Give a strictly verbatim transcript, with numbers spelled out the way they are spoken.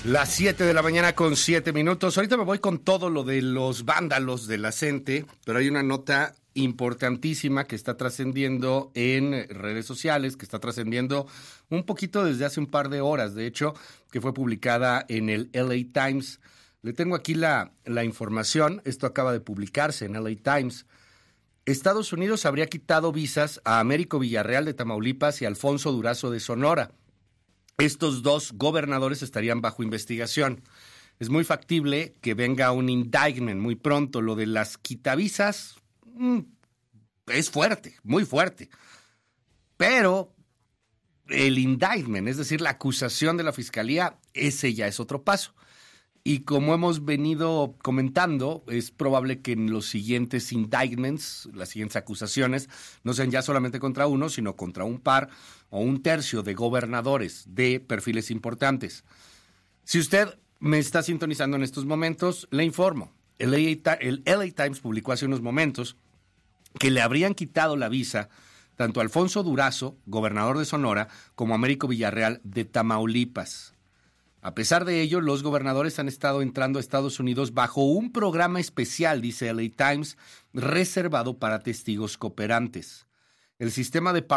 Las siete de la mañana con siete minutos. Ahorita me voy con todo lo de los vándalos de la CENTE, pero hay una nota importantísima que está trascendiendo en redes sociales, que está trascendiendo un poquito desde hace un par de horas, de hecho, que fue publicada en el L A Times. Le tengo aquí la, la información, esto acaba de publicarse en L A Times. Estados Unidos habría quitado visas a Américo Villarreal de Tamaulipas y Alfonso Durazo de Sonora. Estos dos gobernadores estarían bajo investigación. Es muy factible que venga un indictment muy pronto. Lo de las quitavisas mmm, es fuerte, muy fuerte. Pero el indictment, es decir, la acusación de la fiscalía, ese ya es otro paso. Y como hemos venido comentando, es probable que en los siguientes indictments, las siguientes acusaciones, no sean ya solamente contra uno, sino contra un par o un tercio de gobernadores de perfiles importantes. Si usted me está sintonizando en estos momentos, le informo. El L A Times publicó hace unos momentos que le habrían quitado la visa tanto a Alfonso Durazo, gobernador de Sonora, como a Américo Villarreal de Tamaulipas. A pesar de ello, los gobernadores han estado entrando a Estados Unidos bajo un programa especial, dice L A Times, reservado para testigos cooperantes. El sistema de